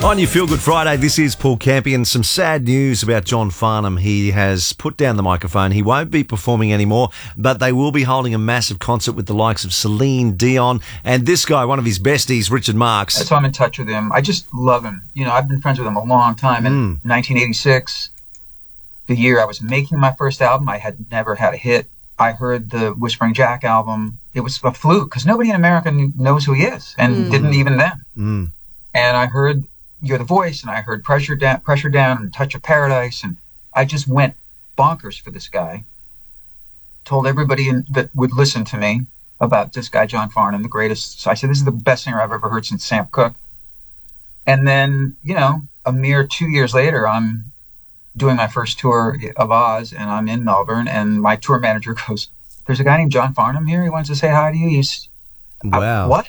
On your Feel Good Friday, this is Paul Campion. Some sad news about John Farnham. He has put down the microphone. He won't be performing anymore, but they will be holding a massive concert with the likes of Celine Dion and this guy, one of his besties, Richard Marx. So I'm in touch with him. I just love him. You know, I've been friends with him a long time. In 1986, the year I was making my first album, I had never had a hit. I heard the Whispering Jack album. It was a fluke because nobody in America knows who he is and didn't even then. And I heard You're the Voice, and I heard Pressure Down and Touch of Paradise, and I just went bonkers for this guy. Told everybody that would listen to me about this guy, John Farnham, the greatest. So I said, this is the best singer I've ever heard since Sam Cooke. And then, you know, a mere 2 years later, I'm doing my first tour of Oz, and I'm in Melbourne, and my tour manager goes, there's a guy named John Farnham here. He wants to say hi to you. Wow. What?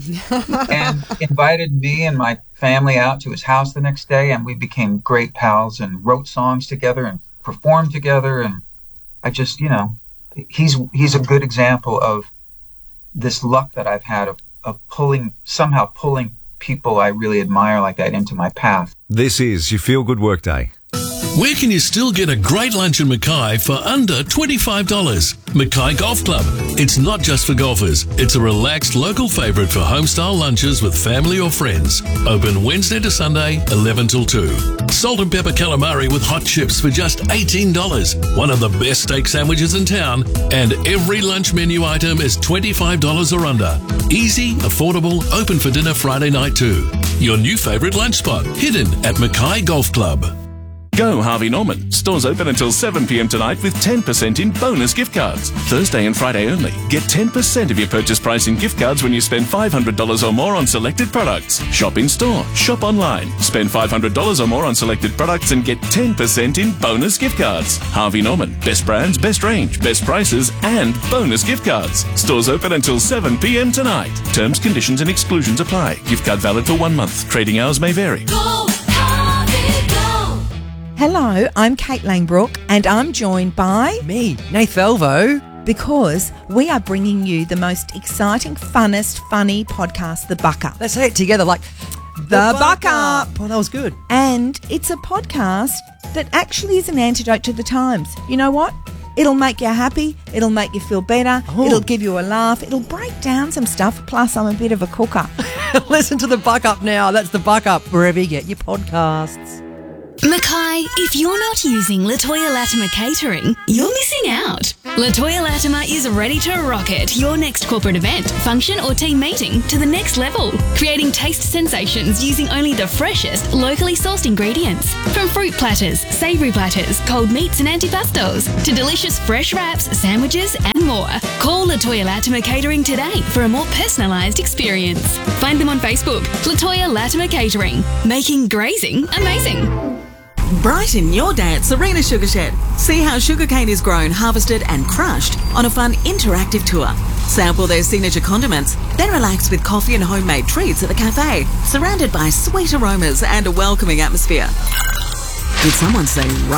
And invited me and my family out to his house the next day, and we became great pals and wrote songs together and performed together. And I just, you know, he's a good example of this luck that I've had of somehow pulling people I really admire like that into my path. This is your Feel Good Workday. Where can you still get a great lunch in Mackay for under $25? Mackay Golf Club. It's not just for golfers. It's a relaxed local favourite for home-style lunches with family or friends. Open Wednesday to Sunday, 11 till 2. Salt and pepper calamari with hot chips for just $18. One of the best steak sandwiches in town. And every lunch menu item is $25 or under. Easy, affordable, open for dinner Friday night too. Your new favourite lunch spot, hidden at Mackay Golf Club. Go Harvey Norman. Stores open until 7 p.m. tonight with 10% in bonus gift cards. Thursday and Friday only. Get 10% of your purchase price in gift cards when you spend $500 or more on selected products. Shop in store. Shop online. Spend $500 or more on selected products and get 10% in bonus gift cards. Harvey Norman. Best brands, best range, best prices, and bonus gift cards. Stores open until 7 p.m. tonight. Terms, conditions, and exclusions apply. Gift card valid for 1 month. Trading hours may vary. Hello, I'm Kate Langbrook, and I'm joined by... me, Nath Elvo. Because we are bringing you the most exciting, funnest, funny podcast, The Buck Up. Let's say it together like... The Buck Up. Oh, that was good. And it's a podcast that actually is an antidote to the times. You know what? It'll make you happy. It'll make you feel better. Oh. It'll give you a laugh. It'll break down some stuff. Plus, I'm a bit of a cooker. Listen to The Buck Up now. That's The Buck Up, wherever you get your podcasts. Mackay, if you're not using Latoya Latimer Catering, you're missing out. Latoya Latimer is ready to rocket your next corporate event, function or team meeting to the next level, creating taste sensations using only the freshest, locally sourced ingredients. From fruit platters, savoury platters, cold meats and antipastos, to delicious fresh wraps, sandwiches and more. Call Latoya Latimer Catering today for a more personalised experience. Find them on Facebook, Latoya Latimer Catering, making grazing amazing. Brighten your day at Serena Sugar Shed. See how sugarcane is grown, harvested and crushed on a fun interactive tour. Sample their signature condiments, then relax with coffee and homemade treats at the cafe, surrounded by sweet aromas and a welcoming atmosphere. Did someone say